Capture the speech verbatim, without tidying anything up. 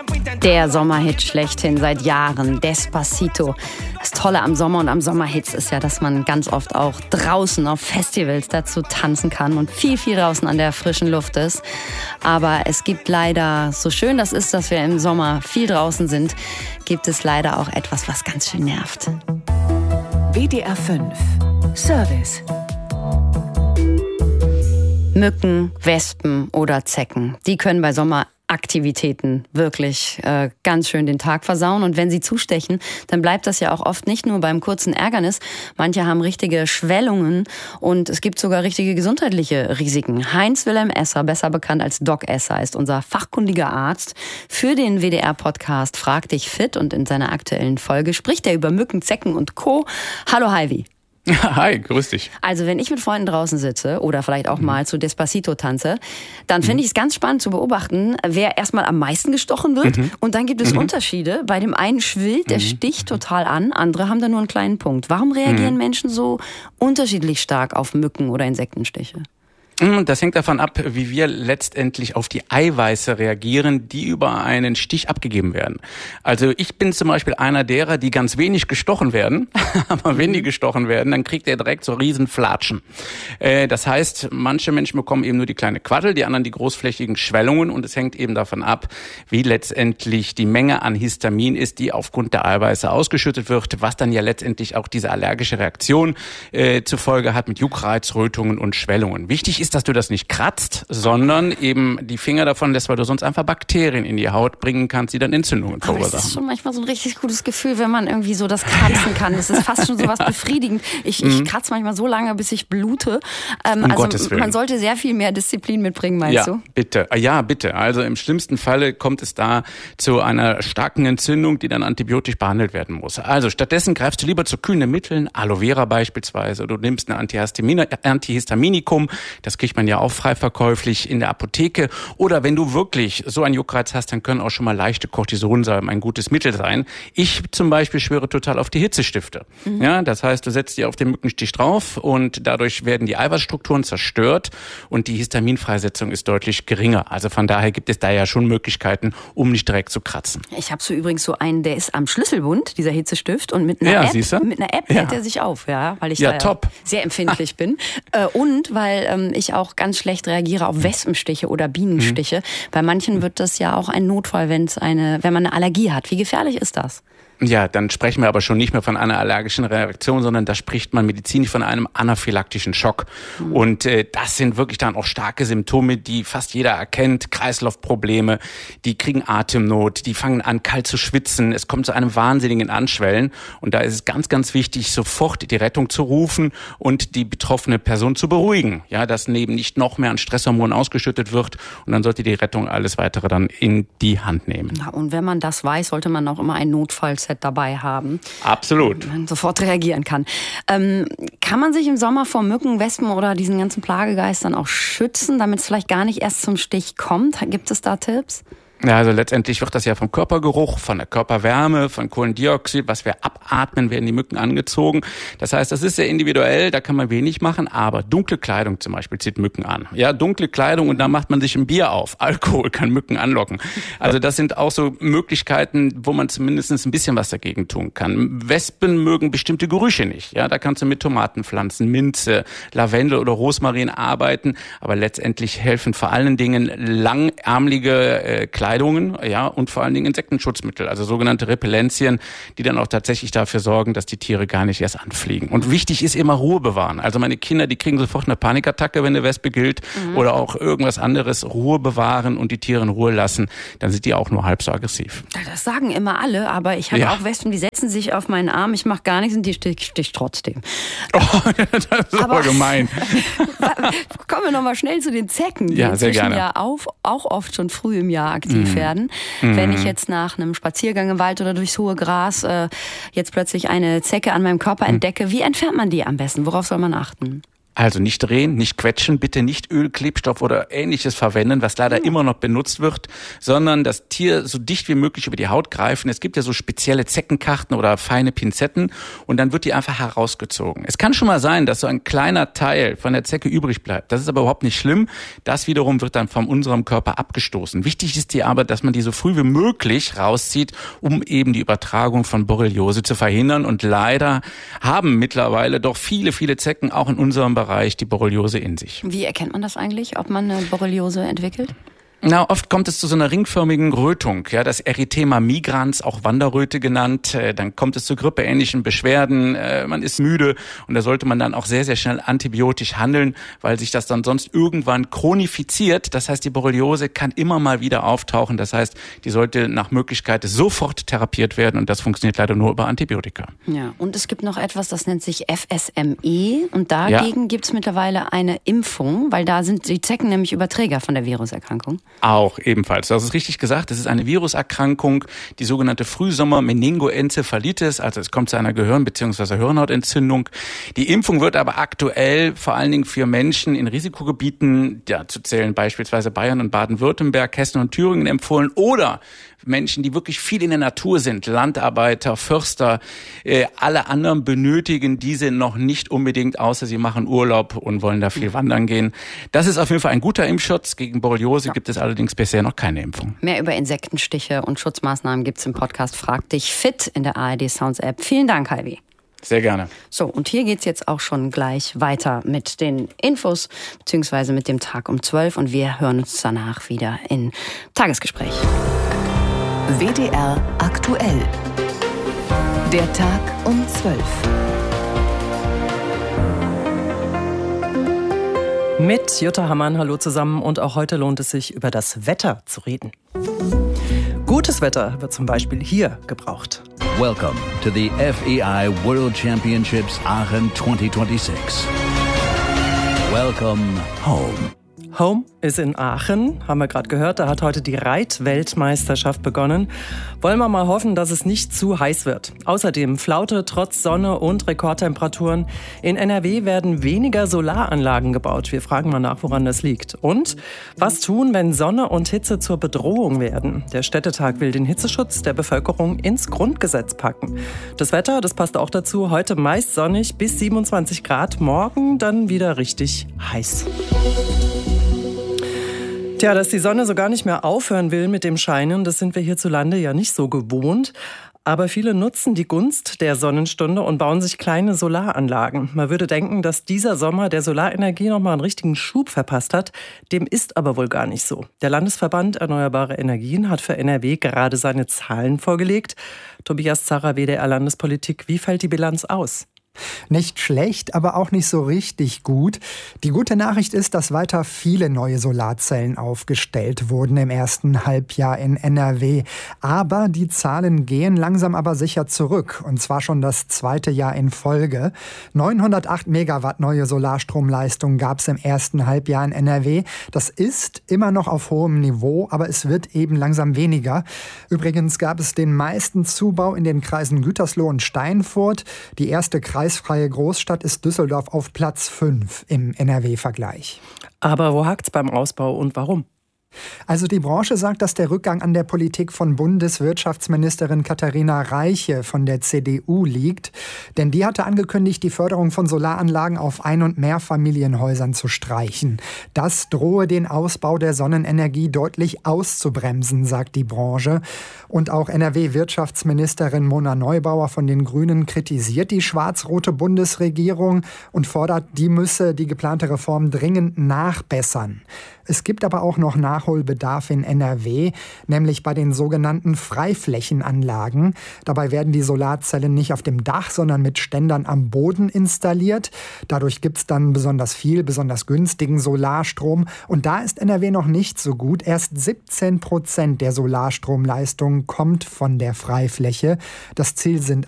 Der Sommerhit schlechthin seit Jahren, Despacito. Das Tolle am Sommer und am Sommerhits ist ja, dass man ganz oft auch draußen auf Festivals dazu tanzen kann und viel, viel draußen an der frischen Luft ist. Aber es gibt leider, so schön das ist, dass wir im Sommer viel draußen sind, gibt es leider auch etwas, was ganz schön nervt. W D R fünf Service. Mücken, Wespen oder Zecken, die können bei Sommeraktivitäten wirklich äh, ganz schön den Tag versauen. Und wenn sie zustechen, dann bleibt das ja auch oft nicht nur beim kurzen Ärgernis. Manche haben richtige Schwellungen und es gibt sogar richtige gesundheitliche Risiken. Heinz-Wilhelm Esser, besser bekannt als Doc Esser, ist unser fachkundiger Arzt für den W D R-Podcast Frag dich fit. Und in seiner aktuellen Folge spricht er über Mücken, Zecken und Co. Hallo Heivi. Hi, grüß dich. Also wenn ich mit Freunden draußen sitze oder vielleicht auch mal zu Despacito tanze, dann finde ich es ganz spannend zu beobachten, wer erstmal am meisten gestochen wird. Mhm. Und dann gibt es mhm. Unterschiede. Bei dem einen schwillt, der mhm. sticht total an, andere haben da nur einen kleinen Punkt. Warum reagieren mhm. Menschen so unterschiedlich stark auf Mücken oder Insektenstiche? Das hängt davon ab, wie wir letztendlich auf die Eiweiße reagieren, die über einen Stich abgegeben werden. Also ich bin zum Beispiel einer derer, die ganz wenig gestochen werden, aber wenn die gestochen werden, dann kriegt er direkt so riesen Flatschen. Das heißt, manche Menschen bekommen eben nur die kleine Quaddel, die anderen die großflächigen Schwellungen und es hängt eben davon ab, wie letztendlich die Menge an Histamin ist, die aufgrund der Eiweiße ausgeschüttet wird, was dann ja letztendlich auch diese allergische Reaktion äh, zur Folge hat mit Juckreiz, Rötungen und Schwellungen. Wichtig ist, dass du das nicht kratzt, sondern eben die Finger davon lässt, weil du sonst einfach Bakterien in die Haut bringen kannst, die dann Entzündungen verursachen. Aber es ist schon manchmal so ein richtig gutes Gefühl, wenn man irgendwie so das kratzen kann. Das ist fast schon so was befriedigend. Ich, ich kratze manchmal so lange, bis ich blute. Ähm, um also Gottes Willen. Man sollte sehr viel mehr Disziplin mitbringen, meinst ja, du? Bitte. Ja, bitte. Also im schlimmsten Falle kommt es da zu einer starken Entzündung, die dann antibiotisch behandelt werden muss. Also stattdessen greifst du lieber zu kühlen Mitteln, Aloe Vera beispielsweise, oder du nimmst ein Antihistaminikum, das kriegt man ja auch frei verkäuflich in der Apotheke. Oder wenn du wirklich so einen Juckreiz hast, dann können auch schon mal leichte Cortisonsalben ein gutes Mittel sein. Ich zum Beispiel schwöre total auf die Hitzestifte. Mhm. Ja, das heißt, du setzt die auf den Mückenstich drauf und dadurch werden die Eiweißstrukturen zerstört und die Histaminfreisetzung ist deutlich geringer. Also von daher gibt es da ja schon Möglichkeiten, um nicht direkt zu kratzen. Ich habe so übrigens so einen, der ist am Schlüsselbund, dieser Hitzestift, und mit einer ja, App, mit einer App ja. lädt er sich auf, ja, weil ich ja, da top. sehr empfindlich bin. Äh, und weil ähm, ich auch ganz schlecht reagiere auf Wespenstiche oder Bienenstiche. Mhm. Bei manchen wird das ja auch ein Notfall, wenn es eine, wenn man eine Allergie hat. Wie gefährlich ist das? Ja, dann sprechen wir aber schon nicht mehr von einer allergischen Reaktion, sondern da spricht man medizinisch von einem anaphylaktischen Schock. Mhm. Und äh, das sind wirklich dann auch starke Symptome, die fast jeder erkennt. Kreislaufprobleme, die kriegen Atemnot, die fangen an kalt zu schwitzen. Es kommt zu einem wahnsinnigen Anschwellen. Und da ist es ganz, ganz wichtig, sofort die Rettung zu rufen und die betroffene Person zu beruhigen. Ja, dass neben nicht noch mehr an Stresshormonen ausgeschüttet wird. Und dann sollte die Rettung alles weitere dann in die Hand nehmen. Ja, und wenn man das weiß, sollte man auch immer einen Notfallset dabei haben. Absolut. Man sofort reagieren kann. Ähm, kann man sich im Sommer vor Mücken, Wespen oder diesen ganzen Plagegeistern auch schützen, damit es vielleicht gar nicht erst zum Stich kommt? Gibt es da Tipps? Ja, also letztendlich wird das ja vom Körpergeruch, von der Körperwärme, von Kohlendioxid, was wir abatmen, werden die Mücken angezogen. Das heißt, das ist sehr individuell, da kann man wenig machen, aber dunkle Kleidung zum Beispiel zieht Mücken an. Ja, dunkle Kleidung und da macht man sich ein Bier auf. Alkohol kann Mücken anlocken. Also das sind auch so Möglichkeiten, wo man zumindest ein bisschen was dagegen tun kann. Wespen mögen bestimmte Gerüche nicht. Ja, da kannst du mit Tomatenpflanzen, Minze, Lavendel oder Rosmarin arbeiten, aber letztendlich helfen vor allen Dingen langärmelige äh, Kleidung. Ja, und vor allen Dingen Insektenschutzmittel, also sogenannte Repellenzien, die dann auch tatsächlich dafür sorgen, dass die Tiere gar nicht erst anfliegen. Und wichtig ist immer Ruhe bewahren. Also meine Kinder, die kriegen sofort eine Panikattacke, wenn eine Wespe gilt, mhm. oder auch irgendwas anderes. Ruhe bewahren und die Tiere in Ruhe lassen, dann sind die auch nur halb so aggressiv. Das sagen immer alle, aber ich habe ja. auch Wespen, die setzen sich auf meinen Arm, ich mache gar nichts und die stich, stich trotzdem. Oh, das ist aber gemein. Kommen wir nochmal schnell zu den Zecken, die ja, sehr gerne. ja auch, auch oft schon früh im Jahr aktiv mhm. werden. Mhm. Wenn ich jetzt nach einem Spaziergang im Wald oder durchs hohe Gras äh, jetzt plötzlich eine Zecke an meinem Körper mhm. entdecke, wie entfernt man die am besten? Worauf soll man achten? Also nicht drehen, nicht quetschen, bitte nicht Öl, Klebstoff oder Ähnliches verwenden, was leider immer noch benutzt wird, sondern das Tier so dicht wie möglich über die Haut greifen. Es gibt ja so spezielle Zeckenkarten oder feine Pinzetten und dann wird die einfach herausgezogen. Es kann schon mal sein, dass so ein kleiner Teil von der Zecke übrig bleibt. Das ist aber überhaupt nicht schlimm. Das wiederum wird dann von unserem Körper abgestoßen. Wichtig ist die aber, dass man die so früh wie möglich rauszieht, um eben die Übertragung von Borreliose zu verhindern. Und leider haben mittlerweile doch viele, viele Zecken auch in unserem Bereich die Borreliose in sich. Wie erkennt man das eigentlich, ob man eine Borreliose entwickelt? Na, oft kommt es zu so einer ringförmigen Rötung, ja, das Erythema migrans, auch Wanderröte genannt. Dann kommt es zu grippeähnlichen Beschwerden, man ist müde und da sollte man dann auch sehr, sehr schnell antibiotisch handeln, weil sich das dann sonst irgendwann chronifiziert. Das heißt, die Borreliose kann immer mal wieder auftauchen. Das heißt, die sollte nach Möglichkeit sofort therapiert werden und das funktioniert leider nur über Antibiotika. Ja, und es gibt noch etwas, das nennt sich F S M E und dagegen ja. gibt es mittlerweile eine Impfung, weil da sind die Zecken nämlich Überträger von der Viruserkrankung. Auch ebenfalls. Das ist richtig gesagt. Es ist eine Viruserkrankung, die sogenannte Frühsommer-Meningoenzephalitis. Also es kommt zu einer Gehirn- bzw. Hirnhautentzündung. Die Impfung wird aber aktuell vor allen Dingen für Menschen in Risikogebieten, ja, zu zählen beispielsweise Bayern und Baden-Württemberg, Hessen und Thüringen empfohlen oder Menschen, die wirklich viel in der Natur sind, Landarbeiter, Förster, äh, alle anderen benötigen diese noch nicht unbedingt, außer sie machen Urlaub und wollen da viel wandern gehen. Das ist auf jeden Fall ein guter Impfschutz. Gegen Borreliose ja. gibt es allerdings bisher noch keine Impfung. Mehr über Insektenstiche und Schutzmaßnahmen gibt's im Podcast Frag dich fit in der A R D Sounds App. Vielen Dank, Halvi. Sehr gerne. So, und hier geht's jetzt auch schon gleich weiter mit den Infos, beziehungsweise mit dem Tag um zwölf und wir hören uns danach wieder in Tagesgespräch. W D R aktuell. Der Tag um zwölf. Mit Jutta Hammann, hallo zusammen. Und auch heute lohnt es sich, über das Wetter zu reden. Gutes Wetter wird zum Beispiel hier gebraucht. Welcome to the F E I World Championships Aachen twenty twenty-six. Welcome home. Home ist in Aachen, haben wir gerade gehört. Da hat heute die Reit-Weltmeisterschaft begonnen. Wollen wir mal hoffen, dass es nicht zu heiß wird. Außerdem Flaute trotz Sonne und Rekordtemperaturen. In N R W werden weniger Solaranlagen gebaut. Wir fragen mal nach, woran das liegt. Und was tun, wenn Sonne und Hitze zur Bedrohung werden? Der Städtetag will den Hitzeschutz der Bevölkerung ins Grundgesetz packen. Das Wetter, das passt auch dazu. Heute meist sonnig bis siebenundzwanzig Grad. Morgen dann wieder richtig heiß. Tja, dass die Sonne so gar nicht mehr aufhören will mit dem Scheinen, das sind wir hierzulande ja nicht so gewohnt. Aber viele nutzen die Gunst der Sonnenstunde und bauen sich kleine Solaranlagen. Man würde denken, dass dieser Sommer der Solarenergie nochmal einen richtigen Schub verpasst hat. Dem ist aber wohl gar nicht so. Der Landesverband Erneuerbare Energien hat für N R W gerade seine Zahlen vorgelegt. Tobias Zarrer, W D R Landespolitik, wie fällt die Bilanz aus? Nicht schlecht, aber auch nicht so richtig gut. Die gute Nachricht ist, dass weiter viele neue Solarzellen aufgestellt wurden im ersten Halbjahr in N R W. Aber die Zahlen gehen langsam aber sicher zurück. Und zwar schon das zweite Jahr in Folge. neunhundertacht Megawatt neue Solarstromleistung gab es im ersten Halbjahr in N R W. Das ist immer noch auf hohem Niveau, aber es wird eben langsam weniger. Übrigens gab es den meisten Zubau in den Kreisen Gütersloh und Steinfurt. Die erste Kreis Kreisfreie Großstadt ist Düsseldorf auf Platz fünf im N R W-Vergleich. Aber wo hakt's beim Ausbau und warum? Also die Branche sagt, dass der Rückgang an der Politik von Bundeswirtschaftsministerin Katharina Reiche von der C D U liegt. Denn die hatte angekündigt, die Förderung von Solaranlagen auf Ein- und Mehrfamilienhäusern zu streichen. Das drohe den Ausbau der Sonnenenergie deutlich auszubremsen, sagt die Branche. Und auch N R W-Wirtschaftsministerin Mona Neubauer von den Grünen kritisiert die schwarz-rote Bundesregierung und fordert, die müsse die geplante Reform dringend nachbessern. Es gibt aber auch noch Nachholbedarf in N R W, nämlich bei den sogenannten Freiflächenanlagen. Dabei werden die Solarzellen nicht auf dem Dach, sondern mit Ständern am Boden installiert. Dadurch gibt es dann besonders viel, besonders günstigen Solarstrom. Und da ist N R W noch nicht so gut. Erst siebzehn Prozent der Solarstromleistung kommt von der Freifläche. Das Ziel sind